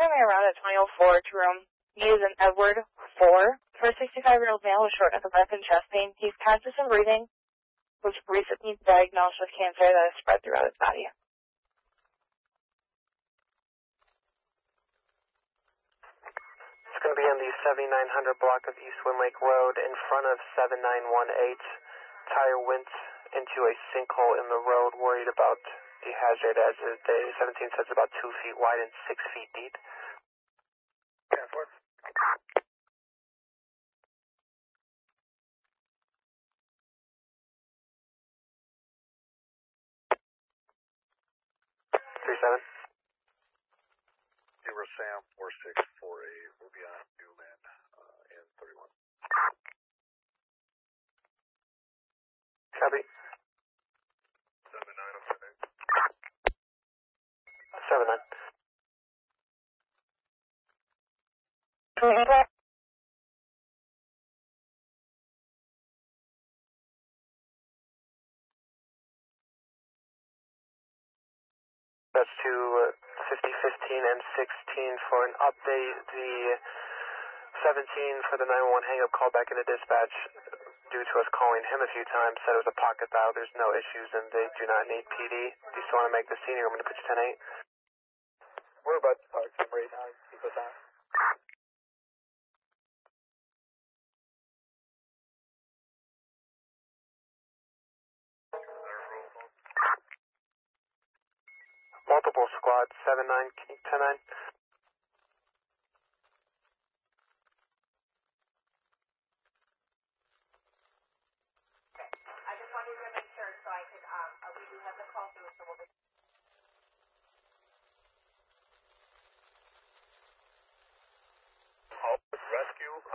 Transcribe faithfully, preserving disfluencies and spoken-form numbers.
turn me around at twenty oh four to room. He is an Edward four for a sixty-five-year-old male with shortness of breath and chest pain. He's conscious and breathing, was recently diagnosed with cancer that has spread throughout his body. It's going to be on the seventy-nine hundred block of East Wind Lake Road in front of seven nine one eight. Tire went into a sinkhole in the road, worried about the hazard as the day seventeen says about two feet wide and six feet deep. Yeah, four. Three seven. Zero Sam four six four eight. We'll be on Newman uh, in thirty one. Copy. Seven nine oh seven. Seven nine. That's to uh, fifty fifteen and sixteen for an update. The seventeen for the nine one one hang-up call back into dispatch due to us calling him a few times. Said it was a pocket dial. There's no issues and they do not need P D. Do you still want to make the scene or I'm going to put you ten eight? We're about to park number eight nine. Keep us on. Multiple squad, seven nine, ten nine.